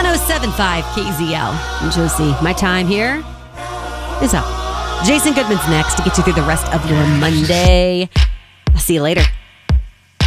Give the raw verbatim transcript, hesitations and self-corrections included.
oh seven point five K Z L. I'm Josie. My time here is up. Jason Goodman's next to get you through the rest of your Monday. I'll see you later.